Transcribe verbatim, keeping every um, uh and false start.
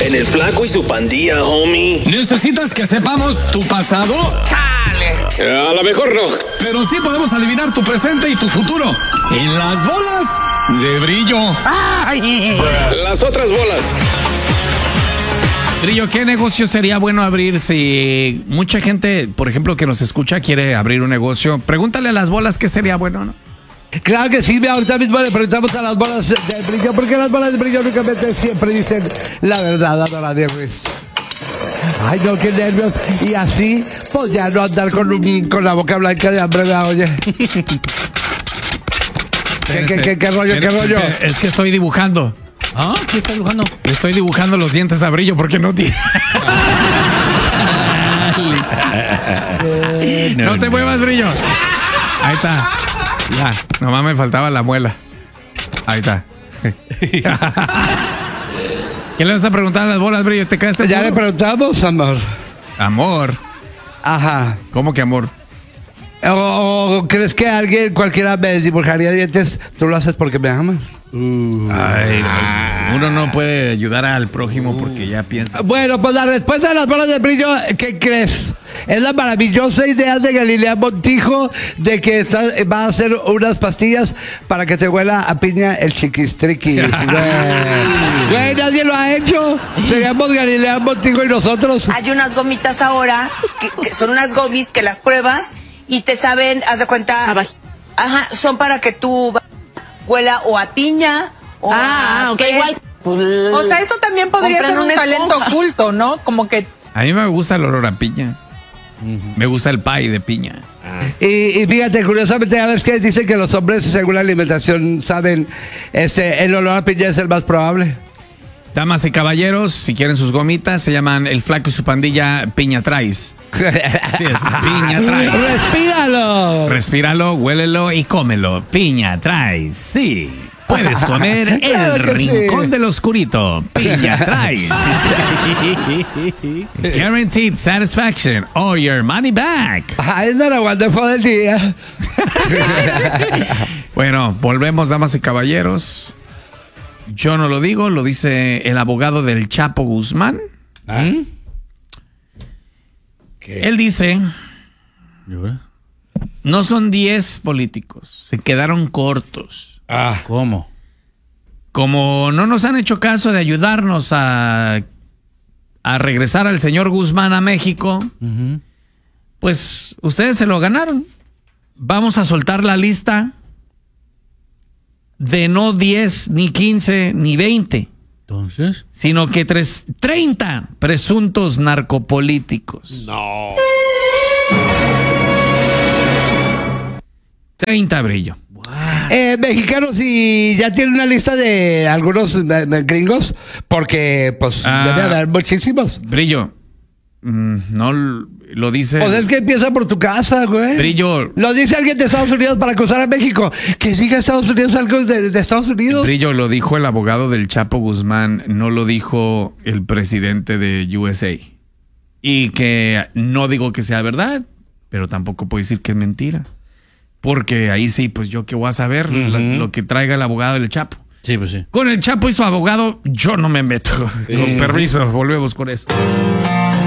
En el Flaco y su Pandilla, homie. ¿Necesitas que sepamos tu pasado? ¡Chale! A lo mejor no. Pero sí podemos adivinar tu presente y tu futuro. En las bolas de Brillo. ¡Ay! Las otras bolas. Brillo, ¿qué negocio sería bueno abrir si mucha gente, por ejemplo, que nos escucha, quiere abrir un negocio? Pregúntale a las bolas qué sería bueno, ¿no? Claro que sí, ahorita mismo le preguntamos a las bolas de Brillo, porque las bolas de Brillo únicamente siempre dicen la verdad, Adora Ruiz. Ay, no, qué nervios. Y así, pues ya no andar con, un, con la boca blanca de hambre, ¿verdad? Oye. ¿Qué, qué, qué, qué rollo, qué rollo? Es que estoy dibujando. ¿Ah? ¿Qué estás dibujando? Estoy dibujando los dientes a Brillo porque no tiene. no, no te muevas, Brillo. Ahí está. Ya, nomás me faltaba la muela. Ahí está. ¿Quién le vas a preguntar a las bolas, Brillo? ¿Te quedaste? Ya le preguntamos, amor. Amor. Ajá. ¿Cómo que amor? ¿O, o crees que alguien, cualquiera me dibujaría dientes? ¿Tú lo haces porque me amas? Uh. Ay, uno no puede ayudar al prójimo porque ya piensa. Bueno, pues la respuesta de las bolas de Brillo, ¿qué crees? Es la maravillosa idea de Galilea Montijo de que está, va a hacer unas pastillas para que te huela a piña el chiquistriqui. Güey, nadie lo ha hecho. Seríamos Galilea Montijo y nosotros. Hay unas gomitas ahora que, que son unas gomis que las pruebas y te saben, haz de cuenta. Ajá, son para que tú huela o a piña o ah, a ok, igual. O sea, eso también podría ser un talento oculto, ¿no? Como que a mí me gusta el olor a piña. Uh-huh. Me gusta el pie de piña. Ah. Y, y fíjate, curiosamente, a ver qué dicen que los hombres, según la alimentación, saben, este, el olor a piña es el más probable. Damas y caballeros, si quieren sus gomitas, se llaman El Flaco y su Pandilla Piña Traes. Así es, Piña Traes. Respíralo. Respíralo, huélelo y cómelo. Piña Traes, sí. Puedes comer claro el rincón sí. del oscurito. Piña Traes. Guaranteed satisfaction or your money back. Ay, no era wonderful el día. Bueno, volvemos, damas y caballeros. Yo no lo digo, lo dice el abogado del Chapo Guzmán. ¿Ah? ¿Qué? Él dice, no son diez políticos, se quedaron cortos. Ah, ¿cómo? Como no nos han hecho caso de ayudarnos a, a regresar al señor Guzmán a México, uh-huh. pues ustedes se lo ganaron. Vamos a soltar la lista de no diez, ni quince, ni veinte. Entonces, sino que tres, treinta presuntos narcopolíticos. No. treinta, Brillo. Wow. Eh, mexicanos, y ya tienen una lista de algunos de, de gringos, porque pues ah, debe haber muchísimos. Brillo, mm, no lo dice. Pues es que empieza por tu casa, güey. Brillo. Lo dice alguien de Estados Unidos para acusar a México. Que diga Estados Unidos algo de, de Estados Unidos. Brillo, lo dijo el abogado del Chapo Guzmán, no lo dijo el presidente de U S A. Y que no digo que sea verdad, pero tampoco puedo decir que es mentira. Porque ahí sí, pues yo qué voy a saber uh-huh. lo, lo que traiga el abogado del Chapo. Sí, pues sí. Con el Chapo y su abogado, yo no me meto. Sí. Con permiso, volvemos con eso.